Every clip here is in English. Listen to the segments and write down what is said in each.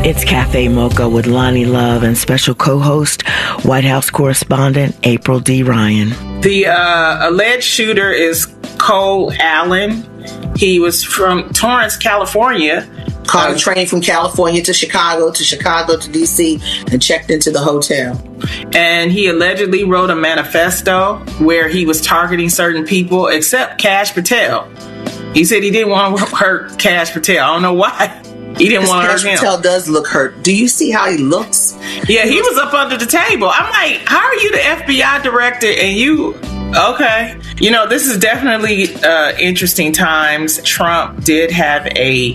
It's Cafe Mocha with Lonnie Love and special co-host, White House correspondent April D. Ryan. The alleged shooter is Cole Allen. He was from Torrance, California. Caught a train from California to Chicago to D.C. and checked into the hotel. And he allegedly wrote a manifesto where he was targeting certain people except Kash Patel. He said he didn't want to hurt Kash Patel. I don't know why. He didn't want to hurt him. Kash Patel does look hurt. Do you see how he looks? Yeah, he was up under the table. I'm like, how are you the FBI director and you... Okay. You know, this is definitely interesting times. Trump did have a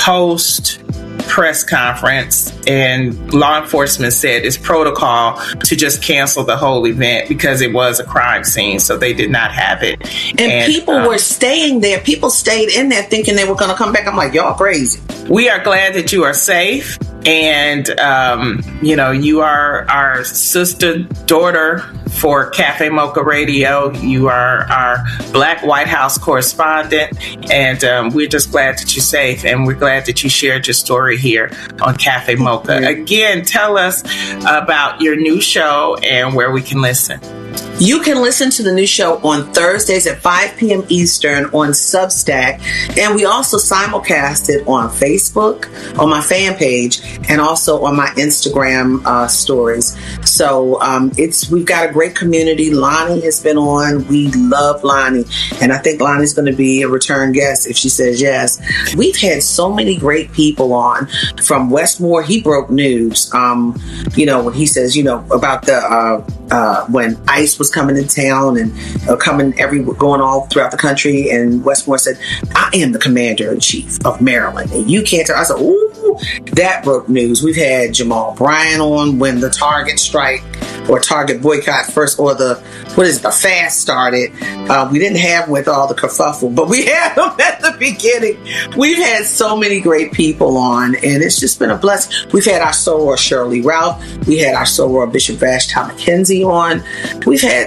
post press conference and law enforcement said it's protocol to just cancel the whole event because it was a crime scene, so they did not have it. And people were staying there. People stayed in there thinking they were going to come back. I'm like, y'all crazy. We are glad that you are safe. And, you know, you are our sister daughter for Cafe Mocha Radio. You are our Black White House correspondent. And we're just glad that you're safe. And we're glad that you shared your story here on Cafe Mocha. Again, tell us about your new show and where we can listen. You can listen to the new show on Thursdays at 5 p.m. Eastern on Substack. And we also simulcast it on Facebook, on my fan page, and also on my Instagram stories. So we've got a great community. Lonnie has been on. We love Lonnie. And I think Lonnie's going to be a return guest if she says yes. We've had so many great people on. From Westmore, he broke news. You know, when he says, you know, about the when ICE was coming in town and going all throughout the country, and Westmore said, I am the commander-in-chief of Maryland, and you can't tell. I said, ooh, that broke news. We've had Jamal Bryant on when the Target strike or Target boycott first, or the fast started. We didn't have him with all the kerfuffle, but we had him at the beginning. We've had so many great people on, and it's just been a blessing. We've had our soror Shirley Ralph. We had our soror Bishop Vashti McKenzie on. We've had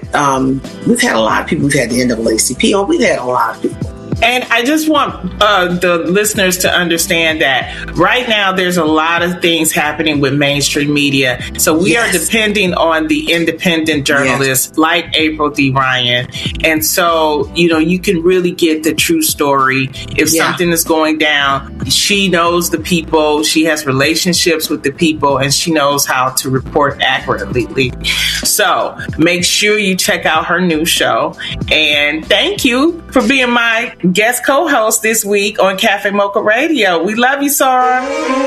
a lot of people. We've had the NAACP on. We've had a lot of people. And I just want the listeners to understand that right now there's a lot of things happening with mainstream media. So we are depending on the independent journalists like April D. Ryan. And so, you know, you can really get the true story. If something is going down, she knows the people, she has relationships with the people, and she knows how to report accurately. So make sure you check out her new show. And thank you for being my guest co-host this week on Cafe Mocha Radio. We love you, Sarah.